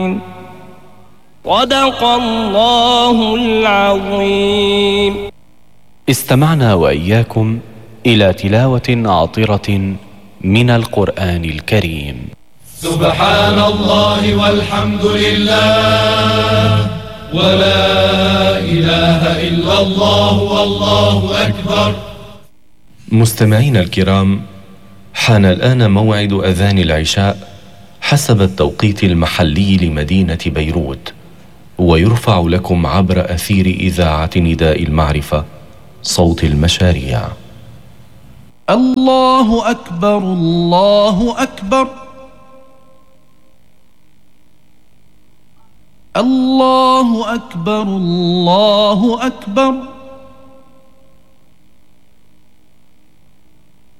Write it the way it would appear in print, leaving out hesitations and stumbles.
صدق الله العظيم. استمعنا وإياكم إلى تلاوة عطرة من القرآن الكريم. سبحان الله والحمد لله ولا إله إلا الله والله أكبر. مستمعين الكرام، حان الآن موعد أذان العشاء حسب التوقيت المحلي لمدينة بيروت، ويرفع لكم عبر أثير إذاعة نداء المعرفة صوت المشاريع. الله أكبر الله أكبر الله أكبر الله أكبر.